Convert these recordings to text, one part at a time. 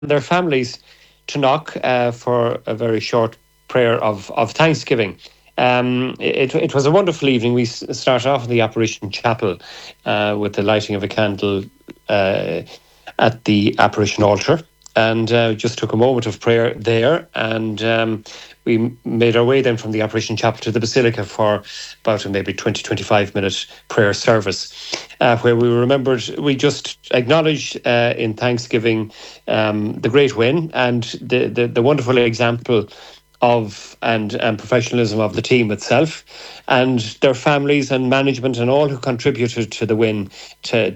their families to Knock for a very short prayer of thanksgiving. It was a wonderful evening. We started off in the Apparition Chapel with the lighting of a candle at the Apparition altar, and just took a moment of prayer there. And we made our way then from the Apparition Chapel to the Basilica for about a maybe 20-25 minute prayer service, where we just acknowledged in thanksgiving the great win and the wonderful example of and professionalism of the team itself, and their families and management and all who contributed to the win, to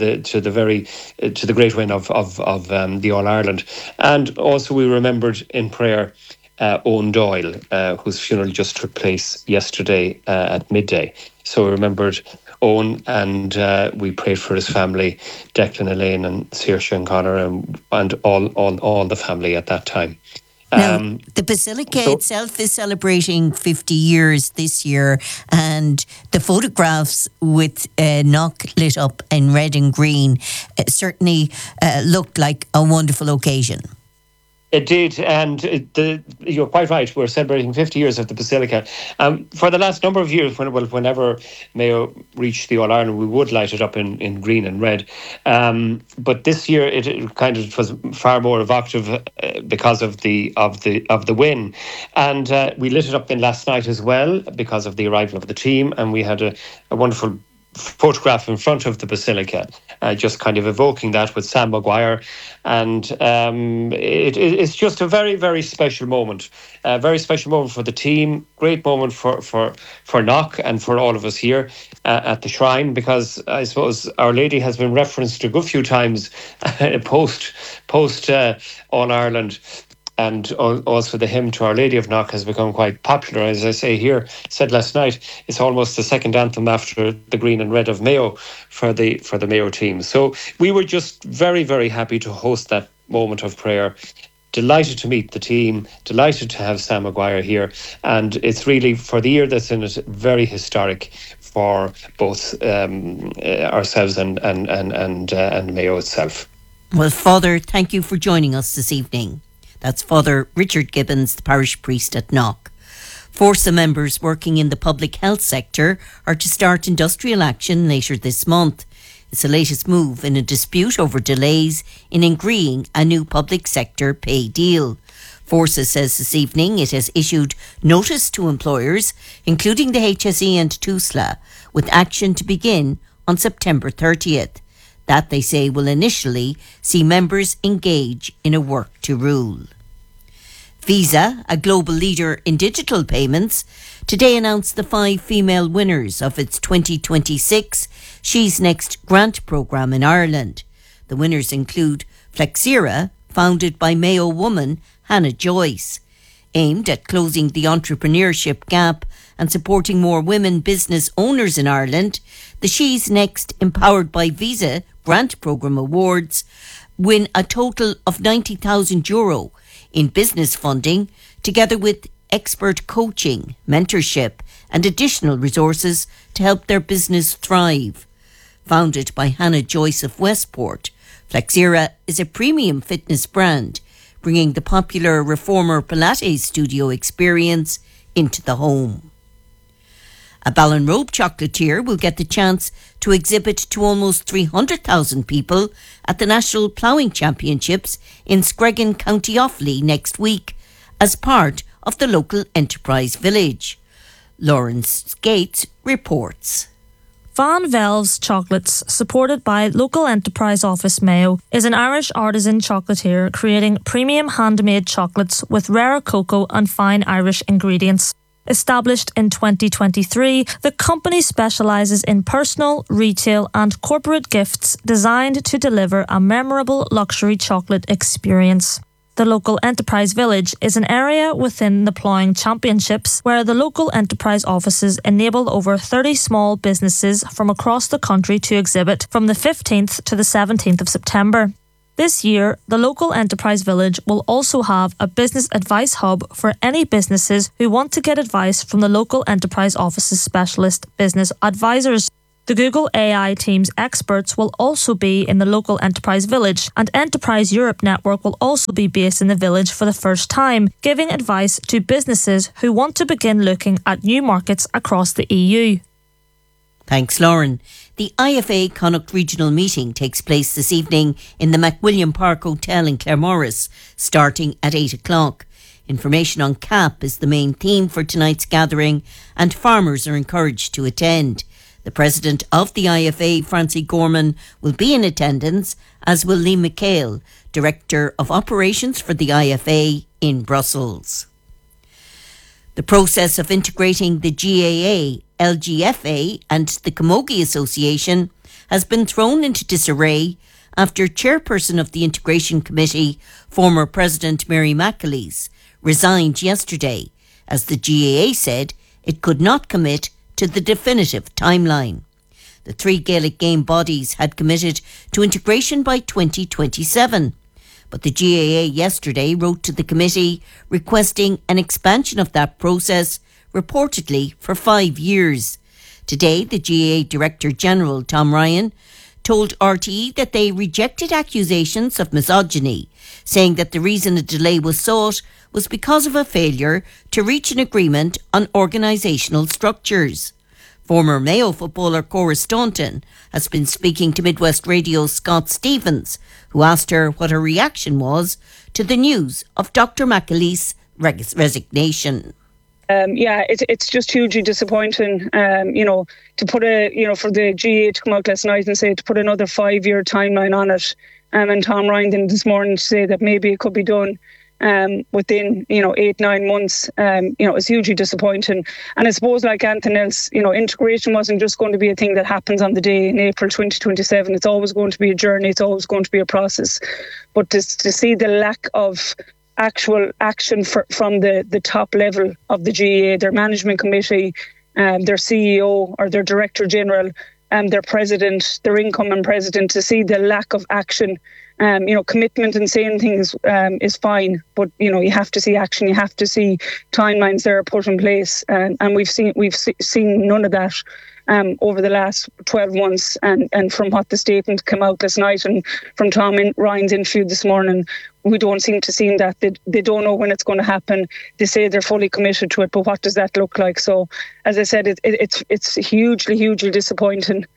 the great win of the All Ireland. And also we remembered in prayer Owen Doyle, whose funeral just took place yesterday at midday. So we remembered Owen, and we prayed for his family, Declan, Elaine, and Saoirse and Connor, and all the family at that time. Now, the Basilica itself is celebrating 50 years this year, and the photographs with Knock lit up in red and green certainly looked like a wonderful occasion. It did, and you're quite right. We're celebrating 50 years of the Basilica. For the last number of years, whenever Mayo reached the All Ireland, we would light it up in green and red. But this year, it was far more evocative because of the win, and we lit it up then last night as well because of the arrival of the team, and we had a wonderful photograph in front of the Basilica, just kind of evoking that with Sam Maguire. And it's just a very, very special moment. A very special moment for the team, great moment for Knock and for all of us here at the Shrine, because I suppose Our Lady has been referenced a good few times post All Ireland. And also the hymn to Our Lady of Knock has become quite popular. As I said last night, it's almost the second anthem after the green and red of Mayo for the Mayo team. So we were just very, very happy to host that moment of prayer. Delighted to meet the team, delighted to have Sam Maguire here. And it's really, for the year that's in it, very historic for both ourselves and Mayo itself. Well, Father, thank you for joining us this evening. That's Father Richard Gibbons, the parish priest at Knock. Forsa members working in the public health sector are to start industrial action later this month. It's the latest move in a dispute over delays in agreeing a new public sector pay deal. Forsa says this evening it has issued notice to employers, including the HSE and TUSLA, with action to begin on September 30th. That, they say, will initially see members engage in a work to rule. Visa, a global leader in digital payments, today announced the 5 female winners of its 2026 She's Next grant programme in Ireland. The winners include Flexera, founded by Mayo woman Hannah Joyce. Aimed at closing the entrepreneurship gap and supporting more women business owners in Ireland, the She's Next Empowered by Visa Grant Programme Awards win a total of €90,000 in business funding, together with expert coaching, mentorship and additional resources to help their business thrive. Founded by Hannah Joyce of Westport, Flexera is a premium fitness brand, bringing the popular reformer Pilates studio experience into the home. A Ballinrobe chocolatier will get the chance to exhibit to almost 300,000 people at the National Ploughing Championships in Screggan, County Offaly next week as part of the local enterprise village. Lawrence Gates reports. Van Velve's Chocolates, supported by Local Enterprise Office Mayo, is an Irish artisan chocolatier creating premium handmade chocolates with rare cocoa and fine Irish ingredients. Established in 2023, the company specialises in personal, retail and corporate gifts designed to deliver a memorable luxury chocolate experience. The local enterprise village is an area within the Ploughing Championships where the local enterprise offices enable over 30 small businesses from across the country to exhibit from the 15th to the 17th of September. This year, the local enterprise village will also have a business advice hub for any businesses who want to get advice from the local enterprise office's specialist business advisors. The Google AI team's experts will also be in the local Enterprise Village, and Enterprise Europe Network will also be based in the village for the first time, giving advice to businesses who want to begin looking at new markets across the EU. Thanks, Lauren. The IFA Connacht Regional Meeting takes place this evening in the McWilliam Park Hotel in Claremorris, starting at 8 o'clock. Information on CAP is the main theme for tonight's gathering, and farmers are encouraged to attend. The president of the IFA, Francie Gorman, will be in attendance, as will Lee McHale, Director of Operations for the IFA in Brussels. The process of integrating the GAA, LGFA and the Camogie Association has been thrown into disarray after chairperson of the Integration Committee, former President Mary McAleese, resigned yesterday, as the GAA said it could not commit to the definitive timeline. The three Gaelic game bodies had committed to integration by 2027. But the GAA yesterday wrote to the committee requesting an expansion of that process, reportedly for 5 years. Today, the GAA Director General, Tom Ryan, told RTE that they rejected accusations of misogyny, saying that the reason a delay was sought was because of a failure to reach an agreement on organisational structures. Former Mayo footballer Cora Staunton has been speaking to Midwest Radio's Scott Stevens, who asked her what her reaction was to the news of Dr. McAleese's resignation. It's just hugely disappointing, to put for the GAA to come out last night and say to put another 5-year timeline on it. And Tom Ryan then this morning to say that maybe it could be done within 8-9 months. It's hugely disappointing. And I suppose, like anything else, integration wasn't just going to be a thing that happens on the day in April 2027. It's always going to be a journey. It's always going to be a process. But to see the lack of actual action from the top level of the GAA, their management committee, their CEO or their director general, their president, their incoming president, to see the lack of action. Commitment and saying things is fine, but you have to see action. You have to see timelines that are put in place, and we've seen none of that over the last 12 months. And from what the statement came out last night and from Tom Ryan's interview this morning, we don't seem to see that. They don't know when it's going to happen. They say they're fully committed to it, but what does that look like? So, as I said, it's hugely disappointing.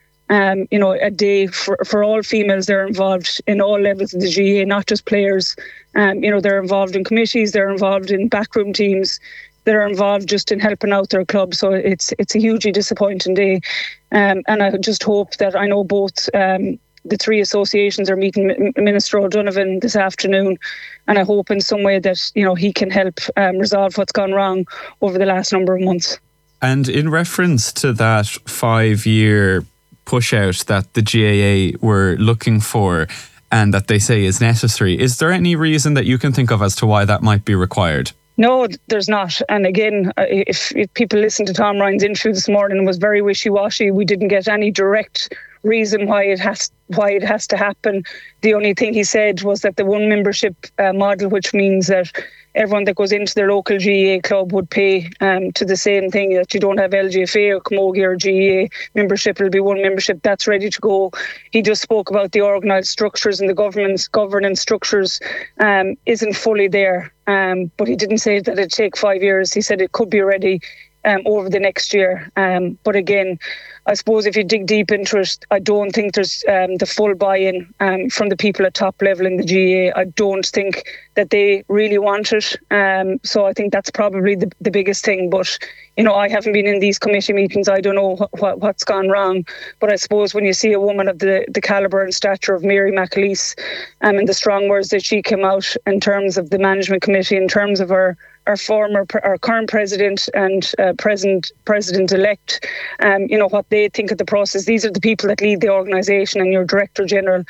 A day for all females. They're involved in all levels of the GAA, not just players. They're involved in committees, they're involved in backroom teams, they're involved just in helping out their club. So it's a hugely disappointing day. And I just hope that, I know both the three associations are meeting Minister O'Donovan this afternoon, and I hope in some way that he can help resolve what's gone wrong over the last number of months. And in reference to that 5-year push out that the GAA were looking for and that they say is necessary, is there any reason that you can think of as to why that might be required? No, there's not. And again, if people listen to Tom Ryan's interview this morning, it was very wishy-washy. We didn't get any direct reason why it has to happen. The only thing he said was that the one membership model, which means that everyone that goes into their local GAA club would pay to the same thing, that you don't have LGFA or Camogie or GAA membership. It'll be one membership that's ready to go. He just spoke about the organised structures, and the governance structures isn't fully there. But he didn't say that it'd take 5 years. He said it could be ready over the next year. But again, I suppose if you dig deep into it, I don't think there's the full buy-in from the people at top level in the GAA. I don't think that they really want it. So I think that's probably the biggest thing. But, I haven't been in these committee meetings. I don't know what's gone wrong. But I suppose when you see a woman of the calibre and stature of Mary McAleese and the strong words that she came out in terms of the management committee, in terms of our current president and president-elect, what they think of the process. These are the people that lead the organisation, and your director general.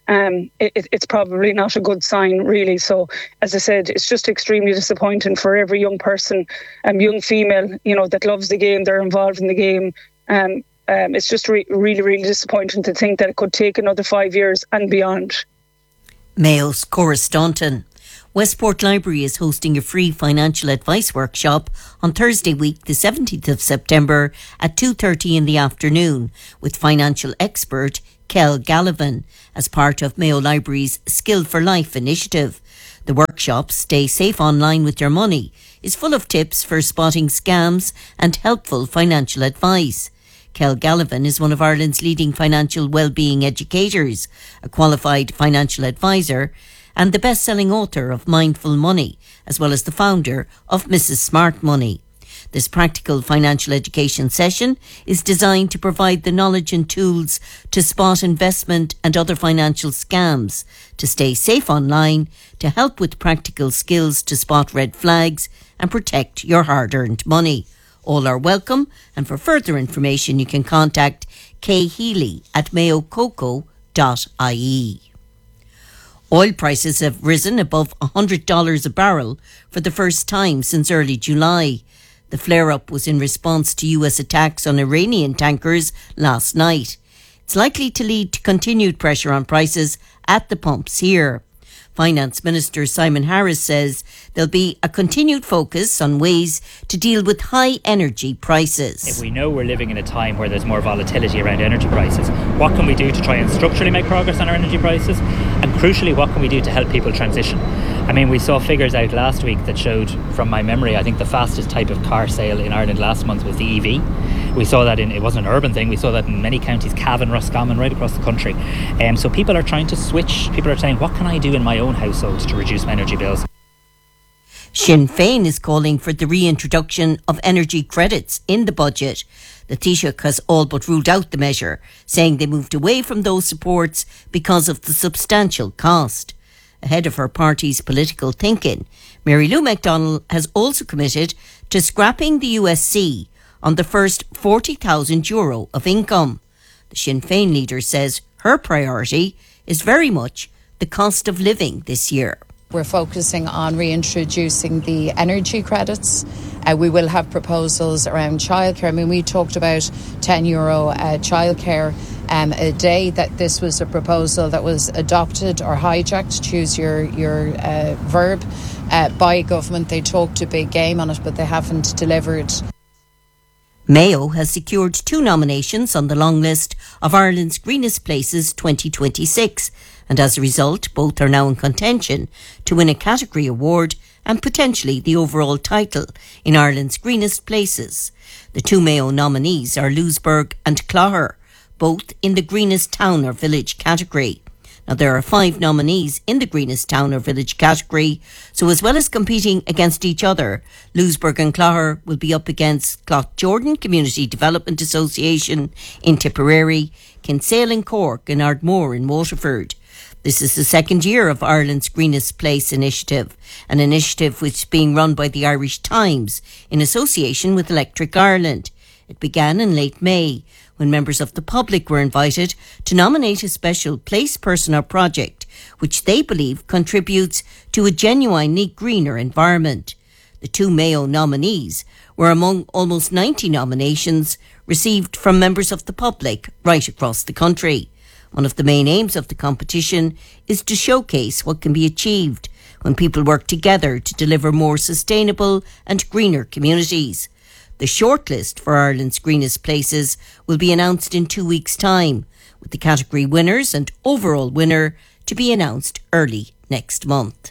It's probably not a good sign, really. So, as I said, it's just extremely disappointing for every young person, young female, that loves the game. They're involved in the game. It's just really disappointing to think that it could take another 5 years and beyond. Mayo's Cora Staunton. Westport Library is hosting a free financial advice workshop on Thursday week, the 17th of September at 2:30 in the afternoon with financial expert Kel Gallivan as part of Mayo Library's Skill for Life initiative. The workshop, Stay Safe Online with Your Money, is full of tips for spotting scams and helpful financial advice. Kel Gallivan is one of Ireland's leading financial well-being educators, a qualified financial advisor, and the best-selling author of Mindful Money, as well as the founder of Mrs. Smart Money. This practical financial education session is designed to provide the knowledge and tools to spot investment and other financial scams, to stay safe online, to help with practical skills to spot red flags and protect your hard-earned money. All are welcome, and for further information you can contact Kay Healy at mayococo.ie. Oil prices have risen above $100 a barrel for the first time since early July. The flare-up was in response to US attacks on Iranian tankers last night. It's likely to lead to continued pressure on prices at the pumps here. Finance Minister Simon Harris says there'll be a continued focus on ways to deal with high energy prices. If we know we're living in a time where there's more volatility around energy prices, what can we do to try and structurally make progress on our energy prices? And crucially, what can we do to help people transition? I mean, we saw figures out last week that showed, from my memory, I think the fastest type of car sale in Ireland last month was the EV. We saw that it wasn't an urban thing, we saw that in many counties, Cavan, Roscommon, right across the country. So people are trying to switch. People are saying, what can I do in my own household to reduce my energy bills? Sinn Féin is calling for the reintroduction of energy credits in the budget. The Taoiseach has all but ruled out the measure, saying they moved away from those supports because of the substantial cost. Ahead of her party's political thinking, Mary Lou McDonald has also committed to scrapping the USC on the first €40,000 of income. The Sinn Féin leader says her priority is very much the cost of living this year. We're focusing on reintroducing the energy credits. We will have proposals around childcare. I mean, we talked about €10 childcare a day. That this was a proposal that was adopted or hijacked, choose your verb, by government. They talked a big game on it, but they haven't delivered. Mayo has secured 2 nominations on the long list of Ireland's Greenest Places 2026, and as a result, both are now in contention to win a category award and potentially the overall title in Ireland's Greenest Places. The 2 Mayo nominees are Louisburgh and Clogher, both in the Greenest Town or Village category. Now, there are 5 nominees in the Greenest Town or Village category, so as well as competing against each other, Louisburgh and Clogher will be up against Cloughjordan Community Development Association in Tipperary, Kinsale in Cork and Ardmore in Waterford. This is the second year of Ireland's Greenest Place initiative, an initiative which is being run by the Irish Times in association with Electric Ireland. It began in late May, when members of the public were invited to nominate a special place, person or project which they believe contributes to a genuinely greener environment. The 2 Mayo nominees were among almost 90 nominations received from members of the public right across the country. One of the main aims of the competition is to showcase what can be achieved when people work together to deliver more sustainable and greener communities. The shortlist for Ireland's Greenest Places will be announced in 2 weeks' time, with the category winners and overall winner to be announced early next month.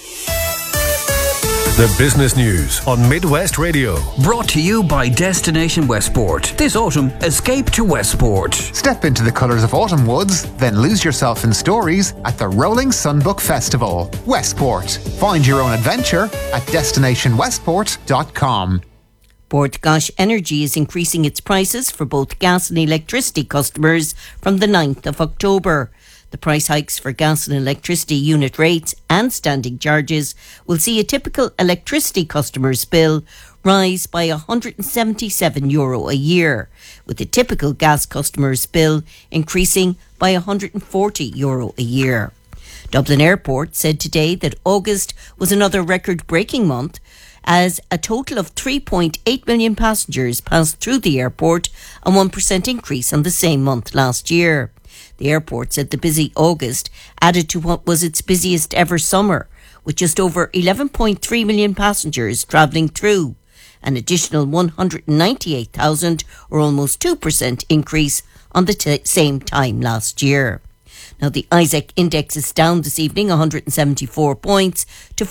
The business news on Midwest Radio. Brought to you by Destination Westport. This autumn, escape to Westport. Step into the colours of autumn woods, then lose yourself in stories at the Rolling Sunbook Festival. Westport. Find your own adventure at destinationwestport.com. Bord Gáis Energy is increasing its prices for both gas and electricity customers from the 9th of October. The price hikes for gas and electricity unit rates and standing charges will see a typical electricity customer's bill rise by €177 a year, with a typical gas customer's bill increasing by €140 a year. Dublin Airport said today that August was another record-breaking month, as a total of 3.8 million passengers passed through the airport, a 1% increase on the same month last year. The airport said the busy August added to what was its busiest ever summer, with just over 11.3 million passengers travelling through, an additional 198,000 or almost 2% increase on the same time last year. Now the ISEC index is down this evening 174 points to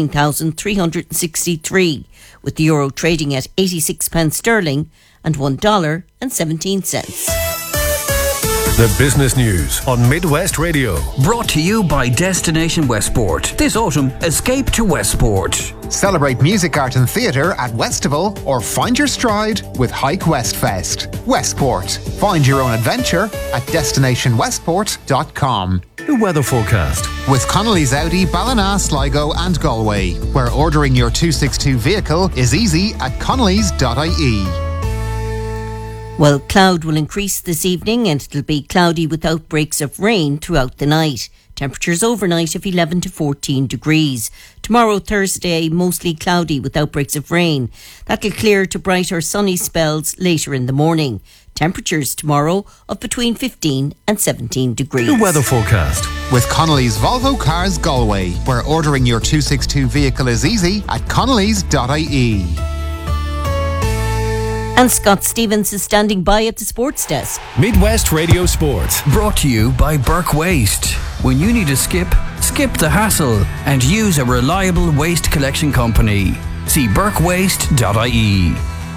14,363, with the euro trading at 86 pence sterling and $1.17. The business news on Midwest Radio. Brought to you by Destination Westport. This autumn, escape to Westport. Celebrate music, art and theatre at Westival or find your stride with Hike Westfest. Westport. Find your own adventure at destinationwestport.com. The weather forecast. With Connolly's Audi, Ballina, Sligo and Galway, where ordering your 262 vehicle is easy at connolly's.ie. Well, cloud will increase this evening and it'll be cloudy with outbreaks of rain throughout the night. Temperatures overnight of 11 to 14 degrees. Tomorrow, Thursday, mostly cloudy with outbreaks of rain. That'll clear to brighter sunny spells later in the morning. Temperatures tomorrow of between 15 and 17 degrees. The weather forecast. With Connolly's Volvo Cars Galway, where ordering your 262 vehicle is easy at connolly's.ie. And Scott Stevens is standing by at the sports desk. Midwest Radio Sport. Brought to you by Burke Waste. When you need to skip the hassle and use a reliable waste collection company. See burkewaste.ie.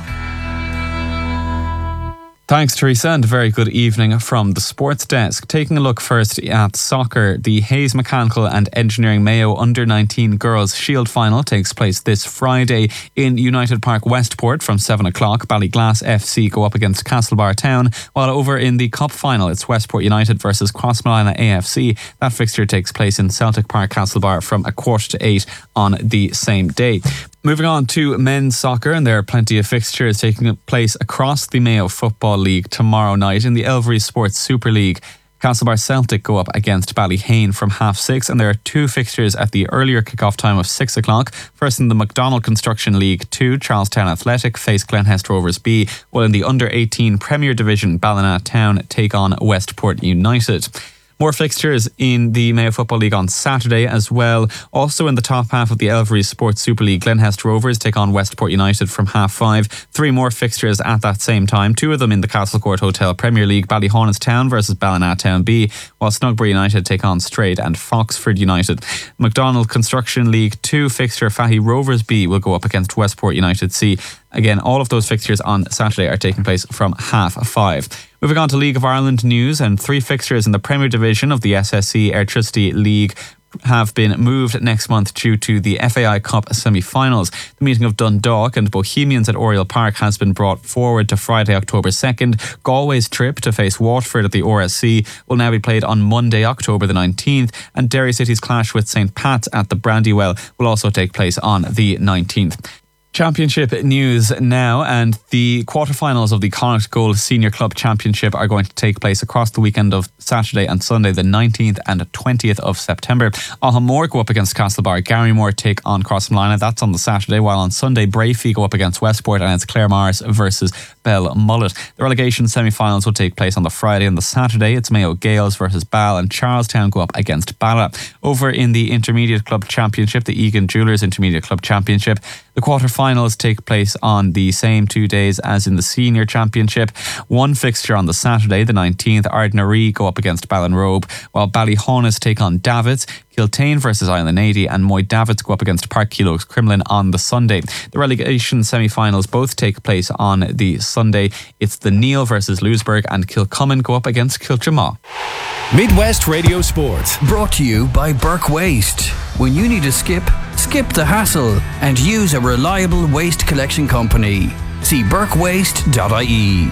Thanks, Teresa, and a very good evening from the sports desk. Taking a look first at soccer, the Hayes Mechanical and Engineering Mayo Under-19 Girls Shield Final takes place this Friday in United Park Westport from 7 o'clock. Ballyglass FC go up against Castlebar Town, while over in the Cup Final it's Westport United versus Crossmolina AFC. That fixture takes place in Celtic Park, Castlebar from 7:15 on the same day. Moving on to men's soccer, and there are plenty of fixtures taking place across the Mayo Football League tomorrow night. In the Elvery Sports Super League, Castlebar Celtic go up against Ballyhane from 6:30, and there are two fixtures at the earlier kick-off time of 6 o'clock. First in the McDonald Construction League 2, Charlestown Athletic face Glenhest Rovers B, while in the Under-18 Premier Division, Ballina Town take on Westport United. More fixtures in the Mayo Football League on Saturday as well. Also in the top half of the Elvery Sports Super League, Glenhest Rovers take on Westport United from 5:30. Three more fixtures at that same time. Two of them in the Castlecourt Hotel Premier League, Ballyhaunis Town versus Ballina Town B, while Snugbury United take on Straight and Foxford United. McDonald Construction League 2 fixture, Fahy Rovers B will go up against Westport United C. Again, all of those fixtures on Saturday are taking place from 5:30. Moving on to League of Ireland news, and three fixtures in the Premier Division of the SSE Airtricity League have been moved next month due to the FAI Cup semi-finals. The meeting of Dundalk and Bohemians at Oriel Park has been brought forward to Friday, October 2nd. Galway's trip to face Waterford at the RSC will now be played on Monday, October the 19th, and Derry City's clash with St. Pat's at the Brandywell will also take place on the 19th. Championship news now, and the quarterfinals of the Connacht Gold Senior Club Championship are going to take place across the weekend of Saturday and Sunday, the 19th and 20th of September. Alhamore go up against Castlebar, Garrymore take on Crossmolina, that's on the Saturday, while on Sunday Brafey go up against Westport and it's Claremorris versus Belmullet. The relegation semi-finals will take place on the Friday, and the Saturday it's Mayo Gales versus Ball and Charlestown go up against Bala. Over in the Intermediate Club Championship, the Egan Jewellers Intermediate Club Championship, the quarterfinals take place on the same 2 days as in the Senior Championship. One fixture on the Saturday, the 19th, Ardnaree go up against Ballinrobe, while Ballyhaunis take on Davids. Kiltane versus Island 80 and Moy Davids go up against Park Keelogs Crumlin on the Sunday. The relegation semi-finals both take place on the Sunday. It's the Neil versus Louisburg and Kilcummin go up against Kiltramaw. Midwest Radio Sport. Brought to you by Burke Waste. When you need to skip the hassle and use a reliable waste collection company. See burkewaste.ie.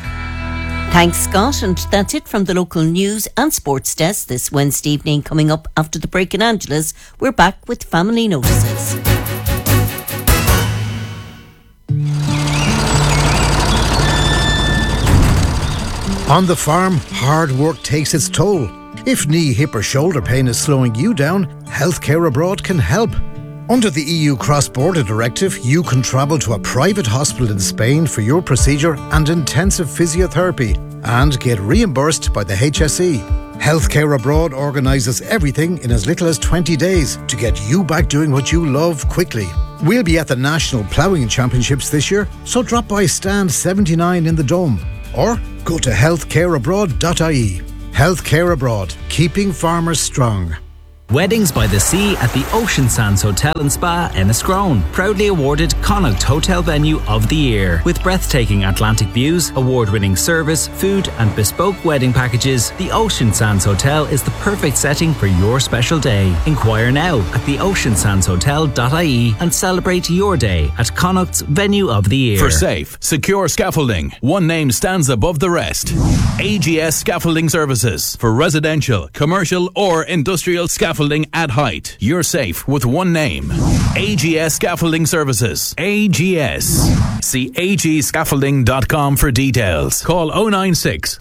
Thanks, Scott, and that's it from the local news and sports desk this Wednesday evening. Coming up after the break in Angeles, we're back with family notices. On the farm, hard work takes its toll. If knee, hip or shoulder pain is slowing you down, Healthcare Abroad can help. Under the EU Cross-Border Directive, you can travel to a private hospital in Spain for your procedure and intensive physiotherapy and get reimbursed by the HSE. Healthcare Abroad organises everything in as little as 20 days to get you back doing what you love quickly. We'll be at the National Ploughing Championships this year, so drop by stand 79 in the Dome or go to healthcareabroad.ie. Healthcare Abroad, keeping farmers strong. Weddings by the Sea at the Ocean Sands Hotel and Spa, Enniscrone. Proudly awarded Connacht Hotel Venue of the Year. With breathtaking Atlantic views, award-winning service, food and bespoke wedding packages, the Ocean Sands Hotel is the perfect setting for your special day. Inquire now at theoceansandshotel.ie and celebrate your day at Connacht's Venue of the Year. For safe, secure scaffolding, one name stands above the rest. AGS Scaffolding Services. For residential, commercial or industrial scaffolding at height. You're safe with one name. AGS Scaffolding Services. AGS. See agscaffolding.com for details. Call 096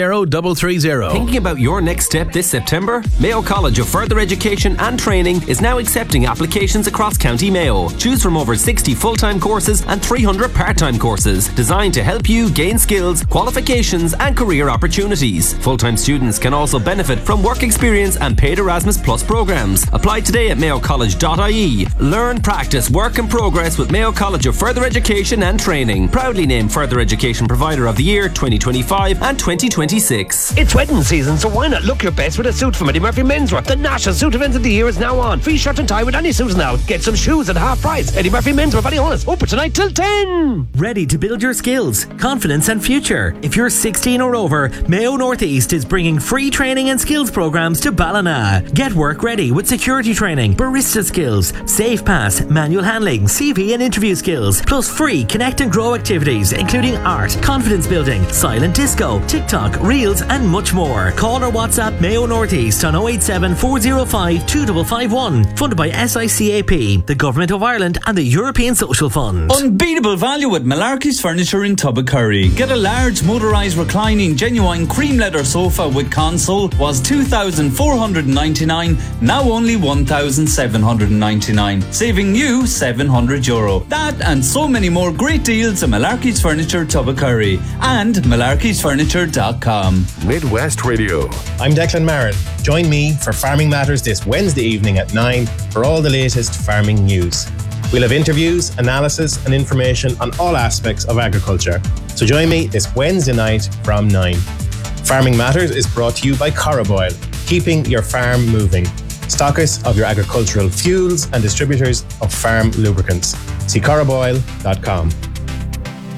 30330. Thinking about your next step this September? Mayo College of Further Education and Training is now accepting applications across County Mayo. Choose from over 60 full-time courses and 300 part-time courses designed to help you gain skills, qualifications and career opportunities. Full-time students can also benefit from work experience and paid Erasmus Plus programs. Apply today at mayocollege.ie. Learn, practice, work and progress with Mayo College of Further Education and Training. Proudly named Further Education Provider of the Year 2025 and 2026. It's wedding season, so why not look your best with a suit from Eddie Murphy Menswear? The national suit event of the year is now on. Free shirt and tie with any suits now. Get some shoes at half price. Eddie Murphy Menswear, Ballyhonus, open tonight till 10. Ready to build your skills, confidence and future? If you're 16 or over, Mayo Northeast is bringing free training and skills programs to Ballina. Get work ready with security training, barista skills, safe pass, manual handling, CV and interview skills, plus free connect and grow activities including art, confidence building, silent disco, TikTok, reels and much more. Call or WhatsApp Mayo Northeast on 087 405 2551. Funded by SICAP, the Government of Ireland and the European Social Fund. Unbeatable value at Malarkey's Furniture in Tubbercurry. Get a large motorised reclining genuine cream leather sofa with console was €2,499, now only €1,799, saving you €700. That and so many more great deals at Malarkey's Furniture Tubbercurry and malarkeysfurniture.com. Midwest Radio. I'm Declan Marin. Join me for Farming Matters this Wednesday evening at 9 for all the latest farming news. We'll have interviews, analysis and information on all aspects of agriculture. So join me this Wednesday night from 9. Farming Matters is brought to you by Coroboil, keeping your farm moving. Stockists of your agricultural fuels and distributors of farm lubricants. See coroboil.com.